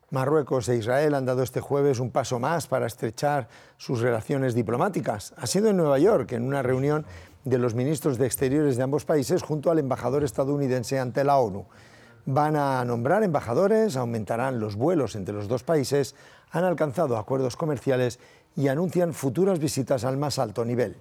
Marruecos e Israel han dado este jueves un paso más para estrechar sus relaciones diplomáticas. Ha sido en Nueva York, en una reunión de los ministros de Exteriores de ambos países junto al embajador estadounidense ante la ONU. Van a nombrar embajadores, aumentarán los vuelos entre los dos países, han alcanzado acuerdos comerciales y anuncian futuras visitas al más alto nivel.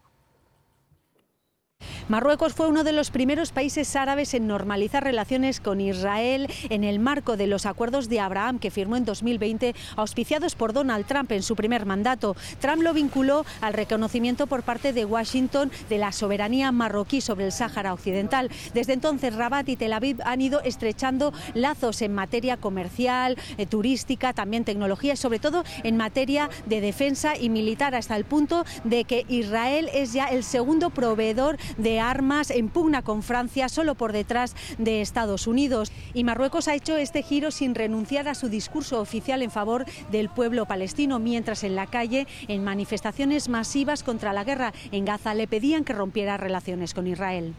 Marruecos fue uno de los primeros países árabes en normalizar relaciones con Israel en el marco de los acuerdos de Abraham que firmó en 2020, auspiciados por Donald Trump en su primer mandato. Trump lo vinculó al reconocimiento por parte de Washington de la soberanía marroquí sobre el Sáhara Occidental. Desde entonces, Rabat y Tel Aviv han ido estrechando lazos en materia comercial, turística, también tecnología y sobre todo en materia de defensa y militar, hasta el punto de que Israel es ya el segundo proveedor de armas en pugna con Francia, solo por detrás de Estados Unidos. Y Marruecos ha hecho este giro sin renunciar a su discurso oficial en favor del pueblo palestino, mientras en la calle, en manifestaciones masivas contra la guerra en Gaza, le pedían que rompiera relaciones con Israel.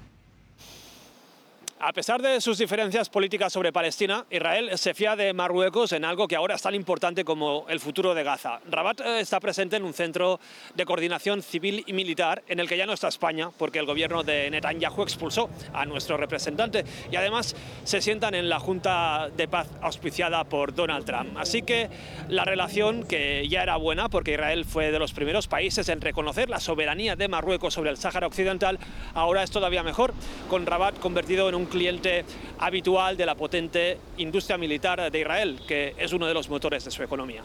A pesar de sus diferencias políticas sobre Palestina, Israel se fía de Marruecos en algo que ahora es tan importante como el futuro de Gaza. Rabat está presente en un centro de coordinación civil y militar en el que ya no está España, porque el gobierno de Netanyahu expulsó a nuestro representante, y además se sientan en la Junta de Paz auspiciada por Donald Trump. Así que la relación, que ya era buena porque Israel fue de los primeros países en reconocer la soberanía de Marruecos sobre el Sáhara Occidental, ahora es todavía mejor, con Rabat convertido en un cliente habitual de la potente industria militar de Israel, que es uno de los motores de su economía.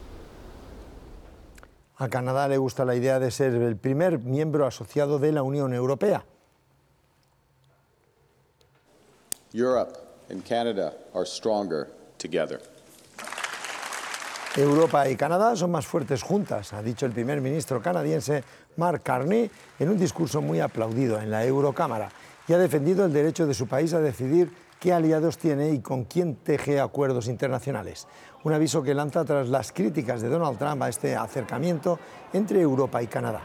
A Canadá le gusta la idea de ser el primer miembro asociado de la Unión Europea. Europe and Canada are stronger together. Europa y Canadá son más fuertes juntas, ha dicho el primer ministro canadiense Mark Carney en un discurso muy aplaudido en la Eurocámara, y ha defendido el derecho de su país a decidir qué aliados tiene y con quién teje acuerdos internacionales. Un aviso que lanza tras las críticas de Donald Trump a este acercamiento entre Europa y Canadá.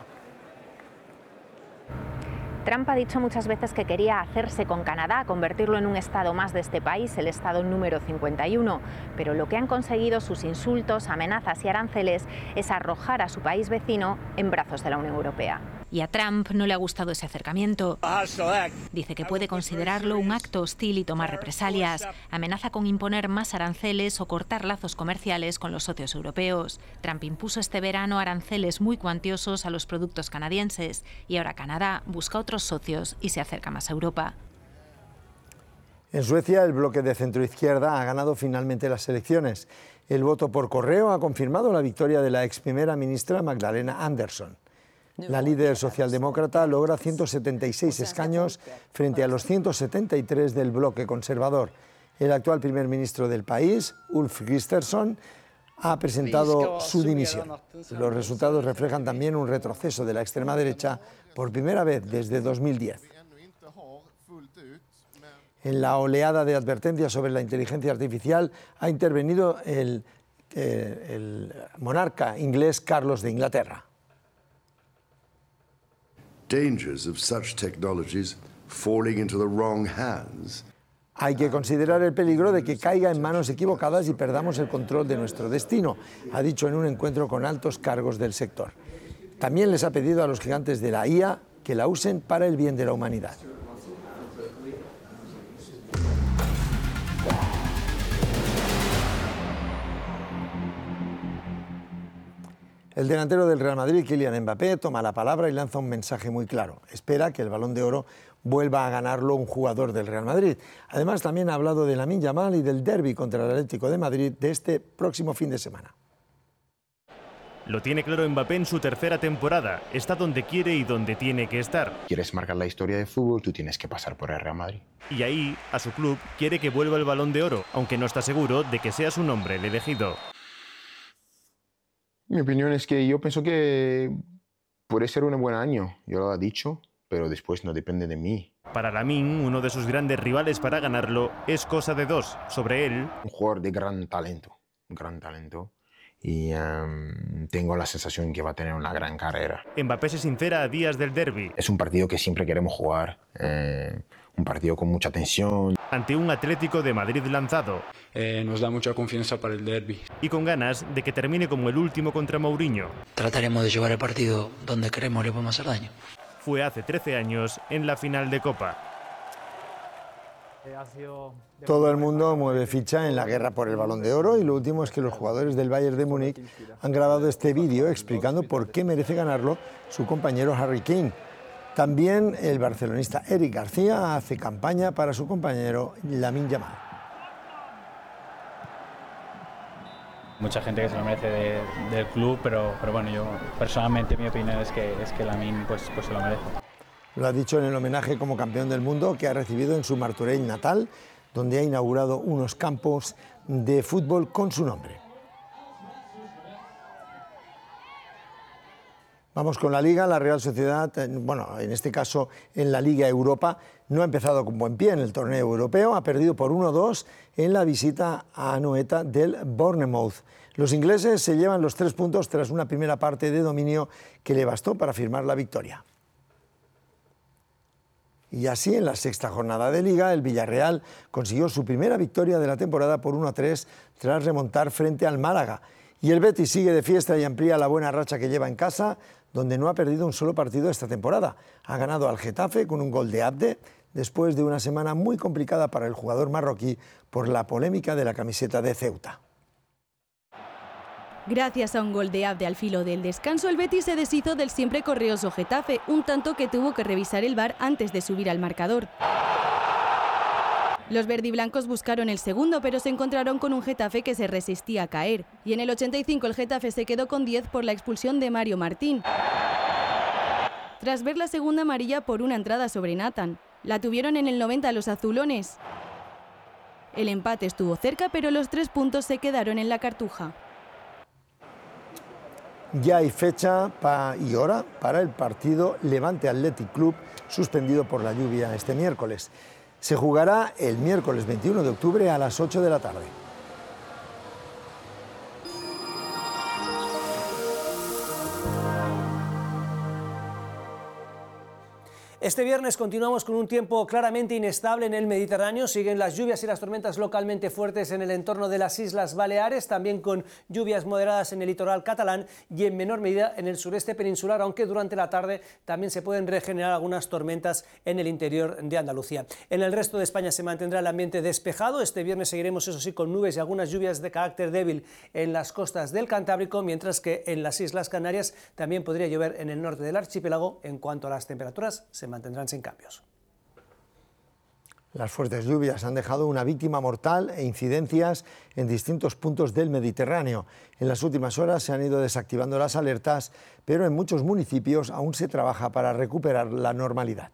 Trump ha dicho muchas veces que quería hacerse con Canadá, convertirlo en un estado más de este país, el estado número 51, pero lo que han conseguido sus insultos, amenazas y aranceles es arrojar a su país vecino en brazos de la Unión Europea. Y a Trump no le ha gustado ese acercamiento. Dice que puede considerarlo un acto hostil y tomar represalias. Amenaza con imponer más aranceles o cortar lazos comerciales con los socios europeos. Trump impuso este verano aranceles muy cuantiosos a los productos canadienses y ahora Canadá busca otros socios y se acerca más a Europa. En Suecia, el bloque de centroizquierda ha ganado finalmente las elecciones. El voto por correo ha confirmado la victoria de la ex primera ministra Magdalena Andersson. La líder socialdemócrata logra 176 escaños frente a los 173 del bloque conservador. El actual primer ministro del país, Ulf Kristersson, ha presentado su dimisión. Los resultados reflejan también un retroceso de la extrema derecha por primera vez desde 2010. En la oleada de advertencias sobre la inteligencia artificial ha intervenido el monarca inglés Carlos de Inglaterra. Dangers of such technologies falling into the wrong hands. Hay que considerar el peligro de que caiga en manos equivocadas y perdamos el control de nuestro destino, ha dicho en un encuentro con altos cargos del sector. También les ha pedido a los gigantes de la IA que la usen para el bien de la humanidad. El delantero del Real Madrid, Kylian Mbappé, toma la palabra y lanza un mensaje muy claro. Espera que el Balón de Oro vuelva a ganarlo un jugador del Real Madrid. Además, también ha hablado de Lamine Yamal y del derbi contra el Atlético de Madrid de este próximo fin de semana. Lo tiene claro Mbappé en su tercera temporada. Está donde quiere y donde tiene que estar. Quieres marcar la historia de fútbol, tú tienes que pasar por el Real Madrid. Y ahí, a su club, quiere que vuelva el Balón de Oro, aunque no está seguro de que sea su nombre el elegido. Mi opinión es que yo pienso que puede ser un buen año, yo lo he dicho, pero después no depende de mí. Para Lamine, uno de sus grandes rivales para ganarlo es cosa de dos. Sobre él, un jugador de gran talento, y tengo la sensación que va a tener una gran carrera. Mbappé se sincera a días del derbi. Es un partido que siempre queremos jugar, un partido con mucha tensión. ante un Atlético de Madrid lanzado. Nos da mucha confianza para el derbi. Y con ganas de que termine como el último contra Mourinho. Trataremos de llevar el partido donde queremos, le podemos hacer daño. Fue hace 13 años en la final de Copa. Todo el mundo mueve ficha en la guerra por el Balón de Oro y lo último es que los jugadores del Bayern de Múnich han grabado este vídeo explicando por qué merece ganarlo su compañero Harry Kane. También el barcelonista Eric García hace campaña para su compañero Lamine Yamal. Mucha gente que se lo merece del club, pero bueno, yo personalmente mi opinión es que Lamine pues se lo merece. Lo ha dicho en el homenaje como campeón del mundo que ha recibido en su Martorell natal, donde ha inaugurado unos campos de fútbol con su nombre. Vamos con la Liga. La Real Sociedad, bueno, en este caso en la Liga Europa, no ha empezado con buen pie en el torneo europeo, ha perdido por 1-2 en la visita a Anoeta del Bournemouth. Los ingleses se llevan los 3 puntos tras una primera parte de dominio que le bastó para firmar la victoria. Y así, en la 6ª jornada de Liga, el Villarreal consiguió su primera victoria de la temporada por 1-3 tras remontar frente al Málaga. Y el Betis sigue de fiesta y amplía la buena racha que lleva en casa, donde no ha perdido un solo partido esta temporada. Ha ganado al Getafe con un gol de Abde, después de una semana muy complicada para el jugador marroquí por la polémica de la camiseta de Ceuta. Gracias a un gol de Abde al filo del descanso, el Betis se deshizo del siempre correoso Getafe, un tanto que tuvo que revisar el VAR antes de subir al marcador. Los verdiblancos buscaron el segundo, pero se encontraron con un Getafe que se resistía a caer. Y en el 85 el Getafe se quedó con 10 por la expulsión de Mario Martín, tras ver la segunda amarilla por una entrada sobre Nathan. La tuvieron en el 90 los azulones. El empate estuvo cerca, pero los 3 puntos se quedaron en la Cartuja. Ya hay fecha y hora para el partido Levante Athletic Club, suspendido por la lluvia este miércoles. Se jugará el miércoles 21 de octubre a las 8 de la tarde. Este viernes continuamos con un tiempo claramente inestable en el Mediterráneo. Siguen las lluvias y las tormentas localmente fuertes en el entorno de las Islas Baleares, también con lluvias moderadas en el litoral catalán y en menor medida en el sureste peninsular, aunque durante la tarde también se pueden regenerar algunas tormentas en el interior de Andalucía. En el resto de España se mantendrá el ambiente despejado. Este viernes seguiremos, eso sí, con nubes y algunas lluvias de carácter débil en las costas del Cantábrico, mientras que en las Islas Canarias también podría llover en el norte del archipiélago. En cuanto a las temperaturas, se mantendrán sin cambios. Las fuertes lluvias han dejado una víctima mortal e incidencias en distintos puntos del Mediterráneo. En las últimas horas se han ido desactivando las alertas, pero en muchos municipios aún se trabaja para recuperar la normalidad.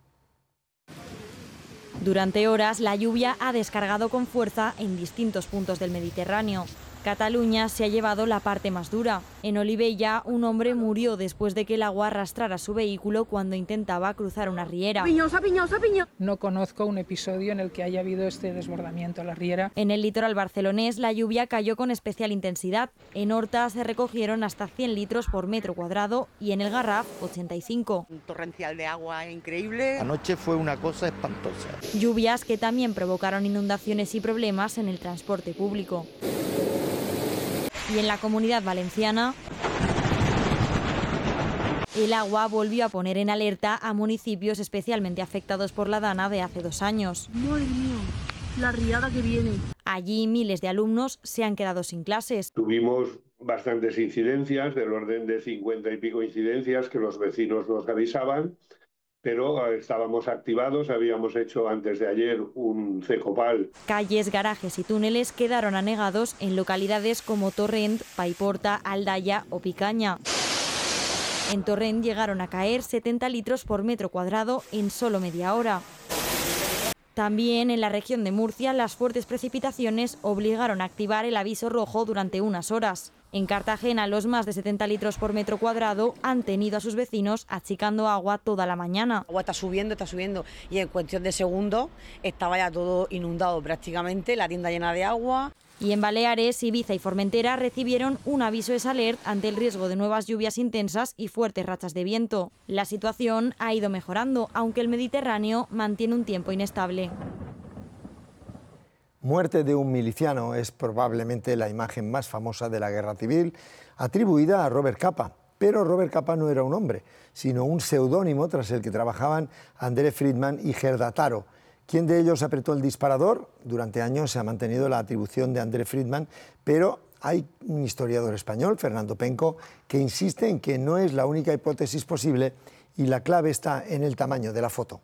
Durante horas, la lluvia ha descargado con fuerza en distintos puntos del Mediterráneo. Cataluña se ha llevado la parte más dura. En Olivella, un hombre murió después de que el agua arrastrara su vehículo cuando intentaba cruzar una riera. No conozco un episodio en el que haya habido este desbordamiento a la riera. En el litoral barcelonés, la lluvia cayó con especial intensidad. En Horta se recogieron hasta 100 litros por metro cuadrado y en el Garraf 85. Un torrencial de agua increíble. Anoche fue una cosa espantosa. Lluvias que también provocaron inundaciones y problemas en el transporte público. Y en la Comunidad Valenciana, el agua volvió a poner en alerta a municipios especialmente afectados por la dana de hace 2 años. Madre mía, la riada que viene. Allí miles de alumnos se han quedado sin clases. Tuvimos bastantes incidencias, del orden de 50 y pico incidencias que los vecinos nos avisaban, pero estábamos activados, habíamos hecho antes de ayer un CECOPAL. Calles, garajes y túneles quedaron anegados en localidades como Torrent, Paiporta, Aldaya o Picaña. En Torrent llegaron a caer 70 litros por metro cuadrado en solo media hora. También en la región de Murcia, las fuertes precipitaciones obligaron a activar el aviso rojo durante unas horas. En Cartagena, los más de 70 litros por metro cuadrado han tenido a sus vecinos achicando agua toda la mañana. El agua está subiendo y en cuestión de segundos estaba ya todo inundado prácticamente, la tienda llena de agua. Y en Baleares, Ibiza y Formentera recibieron un aviso de alert ante el riesgo de nuevas lluvias intensas y fuertes rachas de viento. La situación ha ido mejorando, aunque el Mediterráneo mantiene un tiempo inestable. Muerte de un miliciano es probablemente la imagen más famosa de la Guerra Civil, atribuida a Robert Capa. Pero Robert Capa no era un hombre, sino un seudónimo tras el que trabajaban André Friedman y Gerda Taro. ¿Quién de ellos apretó el disparador? Durante años se ha mantenido la atribución de André Friedman, pero hay un historiador español, Fernando Penco, que insiste en que no es la única hipótesis posible y la clave está en el tamaño de la foto.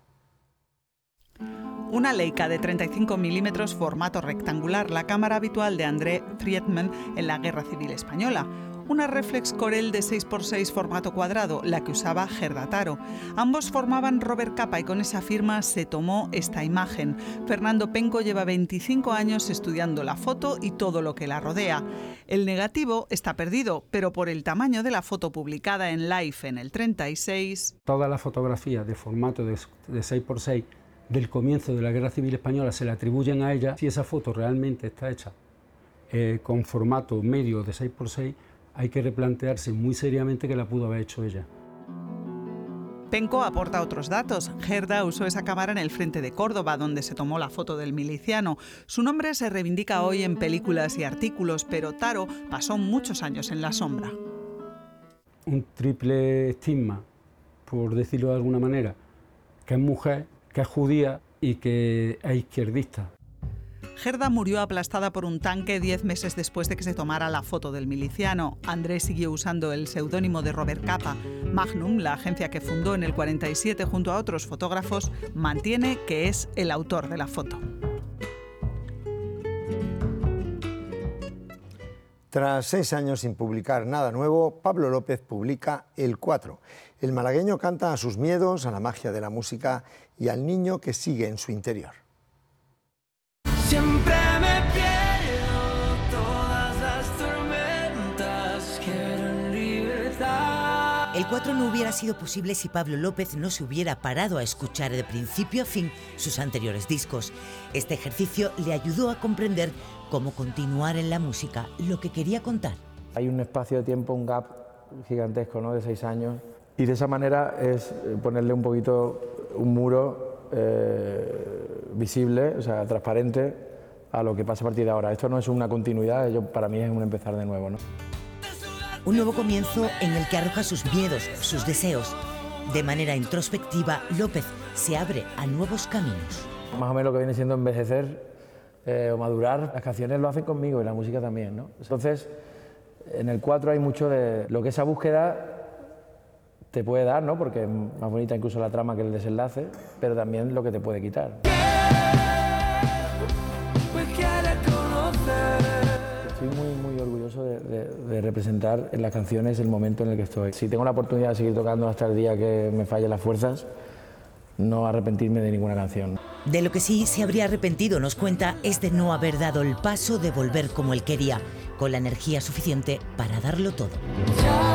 Una Leica de 35 milímetros, formato rectangular, la cámara habitual de André Friedman en la Guerra Civil Española. Una Reflex Corel de 6x6 formato cuadrado, la que usaba Gerda Taro. Ambos formaban Robert Capa y con esa firma se tomó esta imagen. Fernando Penco lleva 25 años estudiando la foto y todo lo que la rodea. El negativo está perdido, pero por el tamaño de la foto publicada en Life en el 36... Toda la fotografía de formato de 6x6 del comienzo de la Guerra Civil Española se le atribuyen a ella. Si esa foto realmente está hecha con formato medio de 6x6, hay que replantearse muy seriamente que la pudo haber hecho ella. Penco aporta otros datos. Gerda usó esa cámara en el frente de Córdoba, donde se tomó la foto del miliciano. Su nombre se reivindica hoy en películas y artículos, pero Taro pasó muchos años en la sombra. Un triple estigma, por decirlo de alguna manera, que es mujer, que es judía y que es izquierdista. Gerda murió aplastada por un tanque 10 meses después de que se tomara la foto del miliciano. André siguió usando el seudónimo de Robert Capa. Magnum, la agencia que fundó en el 47 junto a otros fotógrafos, mantiene que es el autor de la foto. Tras 6 años sin publicar nada nuevo, Pablo López publica El 4. El malagueño canta a sus miedos, a la magia de la música y al niño que sigue en su interior. Siempre me pierdo, todas las tormentas quieren libertad. El 4 no hubiera sido posible si Pablo López no se hubiera parado a escuchar de principio a fin sus anteriores discos. Este ejercicio le ayudó a comprender cómo continuar en la música lo que quería contar. Hay un espacio de tiempo, un gap gigantesco, ¿no?, de 6 años, y de esa manera es ponerle un poquito un muro visible, o sea, transparente a lo que pasa a partir de ahora. Esto no es una continuidad, para mí es un empezar de nuevo, ¿no? Un nuevo comienzo en el que arroja sus miedos, sus deseos. De manera introspectiva, López se abre a nuevos caminos. Más o menos lo que viene siendo envejecer o madurar. Las canciones lo hacen conmigo y la música también, ¿no? Entonces, en el 4 hay mucho de lo que esa búsqueda te puede dar, ¿no?, porque es más bonita incluso la trama que el desenlace, pero también lo que te puede quitar. Estoy muy orgulloso de representar en las canciones el momento en el que estoy. Si tengo la oportunidad de seguir tocando hasta el día que me fallen las fuerzas, no arrepentirme de ninguna canción. De lo que sí se habría arrepentido, nos cuenta, es de no haber dado el paso de volver como él quería, con la energía suficiente para darlo todo.